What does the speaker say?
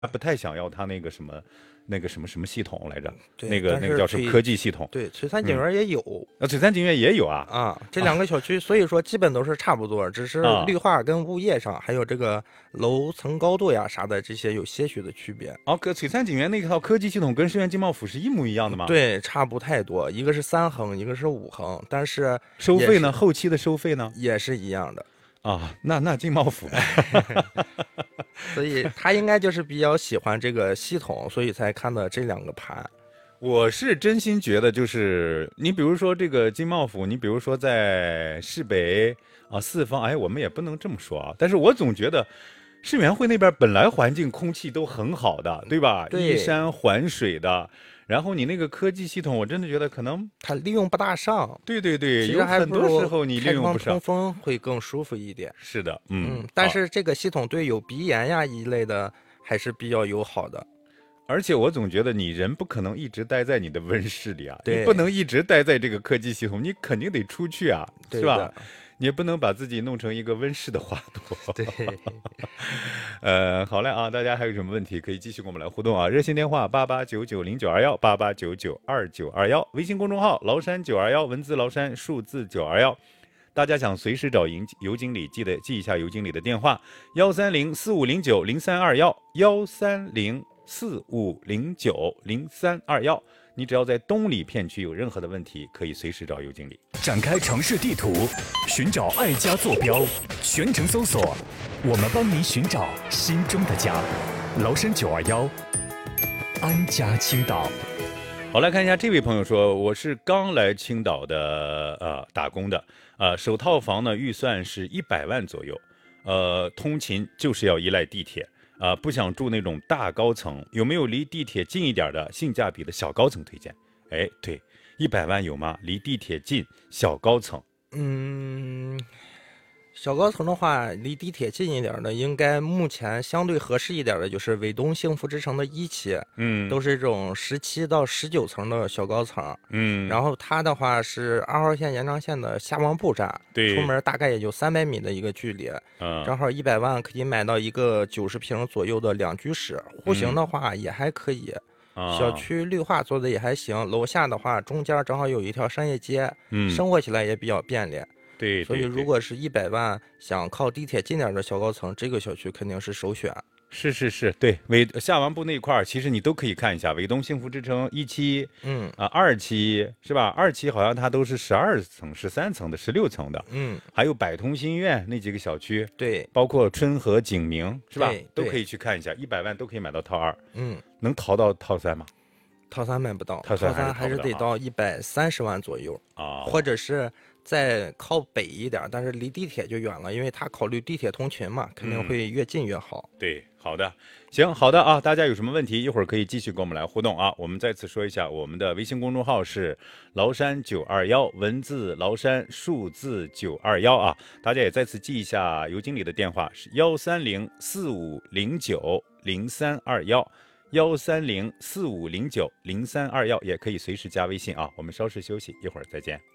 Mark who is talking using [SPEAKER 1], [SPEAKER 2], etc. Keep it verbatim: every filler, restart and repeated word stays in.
[SPEAKER 1] 不太想要它那个什么，那个什么什么系统来着？
[SPEAKER 2] 对，
[SPEAKER 1] 那个那个叫什么科技系统？
[SPEAKER 2] 对，璀璨景园也有。
[SPEAKER 1] 啊，璀璨景园也有啊。
[SPEAKER 2] 啊，这两个小区，所以说基本都是差不多，只是绿化跟物业上，还有这个楼层高度呀啥的这些有些许的区别。
[SPEAKER 1] 哦，可璀璨景园那套科技系统跟深源经贸府是一模一样的吗？
[SPEAKER 2] 对，差不太多，一个是三横，一个是五横，但是
[SPEAKER 1] 收费呢？后期的收费呢？
[SPEAKER 2] 也是一样的。
[SPEAKER 1] 啊，那那经贸府，
[SPEAKER 2] 所以他应该就是比较喜欢这个系统，所以才看的这两个盘。
[SPEAKER 1] 我是真心觉得，就是你比如说这个经贸府，你比如说在市北啊四方，哎，我们也不能这么说啊，但是我总觉得世园会那边本来环境空气都很好的，对吧？
[SPEAKER 2] 对，
[SPEAKER 1] 依山环水的。然后你那个科技系统，我真的觉得可能
[SPEAKER 2] 它利用不大上。
[SPEAKER 1] 对对对，有很多时候你利用不上。
[SPEAKER 2] 通风会更舒服一点。
[SPEAKER 1] 是的，嗯
[SPEAKER 2] 嗯，但是这个系统对有鼻炎呀一类的还是比较友好的。
[SPEAKER 1] 而且我总觉得你人不可能一直待在你的温室里啊，
[SPEAKER 2] 对，
[SPEAKER 1] 你不能一直待在这个科技系统，你肯定得出去啊，是吧？你也不能把自己弄成一个温室的花朵。
[SPEAKER 2] 对，
[SPEAKER 1] 呃，好嘞啊，大家还有什么问题可以继续跟我们来互动啊？热线电话八八九九零九二幺八八九九二九二幺，微信公众号崂山九二幺，文字崂山，数字九二幺。大家想随时找邮经理，记得记一下邮经理的电话：幺三零四五零九零三二幺，幺三零四五零九零三二幺。你只要在东里片区有任何的问题，可以随时找邮经理。
[SPEAKER 3] 展开城市地图，寻找爱家坐标，全程搜索，我们帮你寻找心中的家。崂山九二幺，安家青岛。
[SPEAKER 1] 好，来看一下这位朋友说，我是刚来青岛的呃打工的，呃首套房呢预算是一百万左右，呃通勤就是要依赖地铁。啊、呃，不想住那种大高层，有没有离地铁近一点的性价比的小高层推荐？哎，对，一百万有吗？离地铁近，小高层。
[SPEAKER 2] 嗯，小高层的话，离地铁近一点的，应该目前相对合适一点的就是伟东幸福之城的一期，
[SPEAKER 1] 嗯，
[SPEAKER 2] 都是这种十七到十九层的小高层，
[SPEAKER 1] 嗯，
[SPEAKER 2] 然后它的话是二号线延长线的下望铺站，
[SPEAKER 1] 对，
[SPEAKER 2] 出门大概也就三百米的一个距离，
[SPEAKER 1] 嗯，
[SPEAKER 2] 正好一百万可以买到一个九十平左右的两居室，户型的话也还可以。
[SPEAKER 1] 嗯、
[SPEAKER 2] 小区绿化做的也还行，楼下的话中间正好有一条商业街，
[SPEAKER 1] 嗯，
[SPEAKER 2] 生活起来也比较便利。
[SPEAKER 1] 对，
[SPEAKER 2] 所以如果是一百万想靠地铁近点的小高层，这个小区肯定是首选。
[SPEAKER 1] 是是是，对，伟下完部那一块儿，其实你都可以看一下，伟东幸福之城一期，
[SPEAKER 2] 嗯
[SPEAKER 1] 啊、呃、二期是吧？二期好像它都是十二层、十三层的、十六层的，
[SPEAKER 2] 嗯，
[SPEAKER 1] 还有百通新苑那几个小区，
[SPEAKER 2] 对，
[SPEAKER 1] 包括春和景明是吧？
[SPEAKER 2] 都
[SPEAKER 1] 可以去看一下，一百万都可以买到套二，
[SPEAKER 2] 嗯，
[SPEAKER 1] 能淘到套三吗？
[SPEAKER 2] 套三买不到，
[SPEAKER 1] 套三
[SPEAKER 2] 还是得到一百三十万左右
[SPEAKER 1] 啊，
[SPEAKER 2] 或者是再靠北一点，但是离地铁就远了，因为他考虑地铁通勤嘛，肯定会越近越好。
[SPEAKER 1] 嗯、对，好的，行，好的啊，大家有什么问题，一会儿可以继续跟我们来互动啊。我们再次说一下，我们的微信公众号是崂山九二幺，文字崂山，数字九二幺啊。大家也再次记一下邮经理的电话是幺三零四五零九零三二幺。幺三零四五零九零三二幺，也可以随时加微信啊。我们稍事休息，一会儿再见。